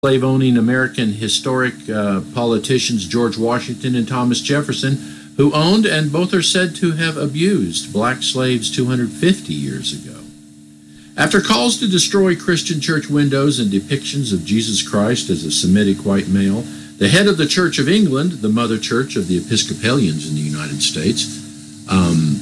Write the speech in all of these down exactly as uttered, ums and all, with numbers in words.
slave-owning American historic uh, politicians George Washington and Thomas Jefferson, who owned and both are said to have abused black slaves two hundred fifty years ago. After calls to destroy Christian church windows and depictions of Jesus Christ as a Semitic white male, the head of the Church of England, the mother church of the Episcopalians in the United States, um,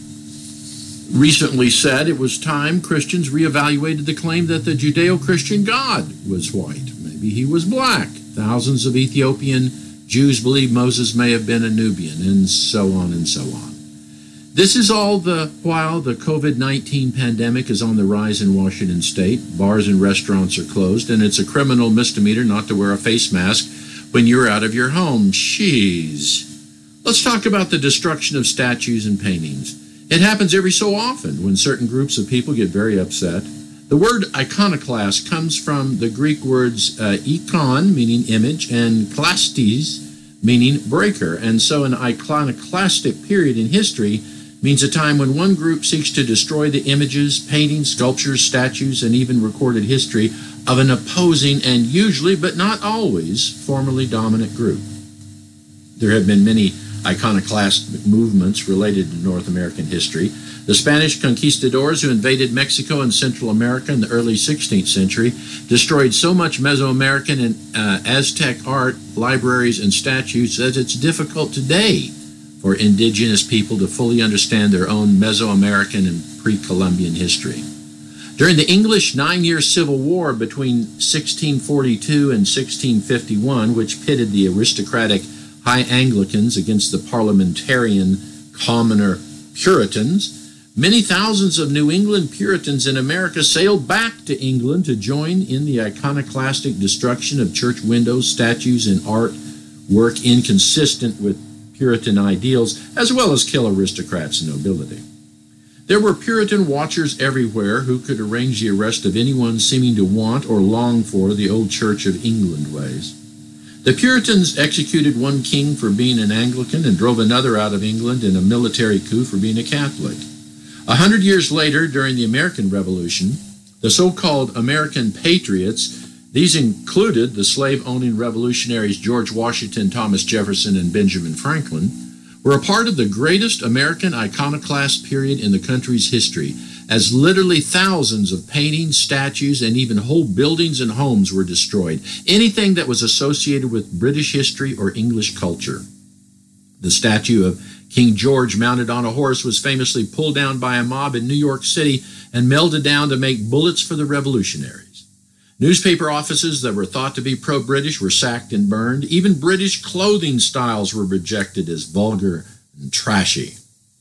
recently said it was time Christians reevaluated the claim that the Judeo-Christian God was white. Maybe he was black. Thousands of Ethiopian Jews believe Moses may have been a Nubian, and so on and so on. This is all the while the COVID nineteen pandemic is on the rise in Washington state. Bars and restaurants are closed, and it's a criminal misdemeanor not to wear a face mask when you're out of your home. Jeez. Let's talk about the destruction of statues and paintings. It happens every so often when certain groups of people get very upset. The word iconoclast comes from the Greek words uh, ikon, meaning image, and klastes, meaning breaker. And so an iconoclastic period in history means a time when one group seeks to destroy the images, paintings, sculptures, statues, and even recorded history of an opposing and usually, but not always, formerly dominant group. There have been many iconoclast movements related to North American history. The Spanish conquistadors who invaded Mexico and Central America in the early sixteenth century destroyed so much Mesoamerican and uh, Aztec art, libraries, and statues that it's difficult today for indigenous people to fully understand their own Mesoamerican and pre-Columbian history. During the English nine-year Civil War between sixteen forty-two and sixteen fifty-one, which pitted the aristocratic High Anglicans against the parliamentarian commoner Puritans, many thousands of New England Puritans in America sailed back to England to join in the iconoclastic destruction of church windows, statues, and art work inconsistent with Puritan ideals, as well as kill aristocrats and nobility. There were Puritan watchers everywhere who could arrange the arrest of anyone seeming to want or long for the old Church of England ways. The Puritans executed one king for being an Anglican and drove another out of England in a military coup for being a Catholic. A hundred years later, during the American Revolution, the so-called American Patriots, these included the slave-owning revolutionaries George Washington, Thomas Jefferson, and Benjamin Franklin, were a part of the greatest American iconoclast period in the country's history, as literally thousands of paintings, statues, and even whole buildings and homes were destroyed, anything that was associated with British history or English culture. The statue of King George mounted on a horse was famously pulled down by a mob in New York City and melted down to make bullets for the revolutionaries. Newspaper offices that were thought to be pro-British were sacked and burned. Even British clothing styles were rejected as vulgar and trashy.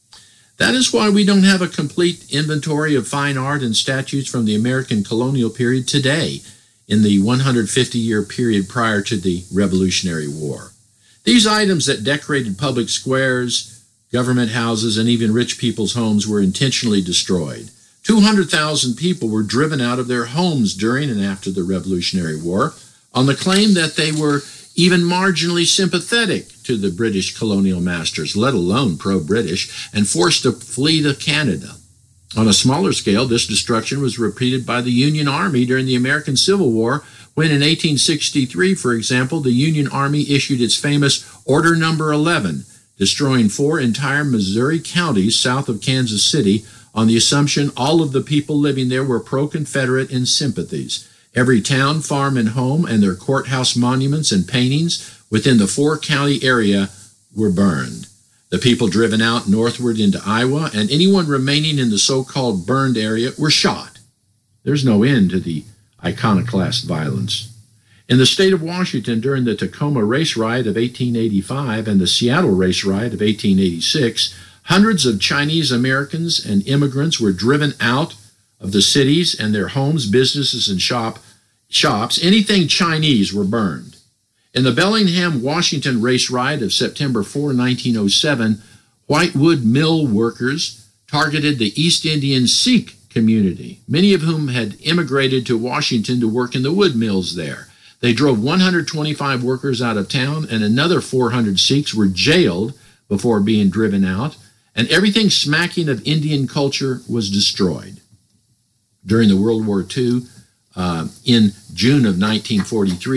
That is why we don't have a complete inventory of fine art and statues from the American colonial period today, in the one hundred fifty year period prior to the Revolutionary War. These items that decorated public squares, government houses, and even rich people's homes were intentionally destroyed. two hundred thousand people were driven out of their homes during and after the Revolutionary War on the claim that they were even marginally sympathetic to the British colonial masters, let alone pro-British, and forced to flee to Canada. On a smaller scale, this destruction was repeated by the Union Army during the American Civil War, when in eighteen sixty-three, for example, the Union Army issued its famous Order Number eleven, destroying four entire Missouri counties south of Kansas City on the assumption all of the people living there were pro-Confederate in sympathies. Every town, farm, and home, and their courthouse monuments and paintings within the four-county area were burned. The people driven out northward into Iowa, and anyone remaining in the so-called burned area, were shot. There's no end to the iconoclast violence. In the state of Washington, during the Tacoma race riot of eighteen eighty-five and the Seattle race riot of eighteen eighty-six, hundreds of Chinese Americans and immigrants were driven out of the cities and their homes, businesses, and shop, shops. Anything Chinese were burned. In the Bellingham, Washington race riot of September fourth, nineteen oh seven, Whitewood mill workers targeted the East Indian Sikh community, many of whom had immigrated to Washington to work in the wood mills there. They drove one hundred twenty-five workers out of town, and another four hundred Sikhs were jailed before being driven out, and everything smacking of Indian culture was destroyed. During the World War Two, uh, in June of nineteen forty-three,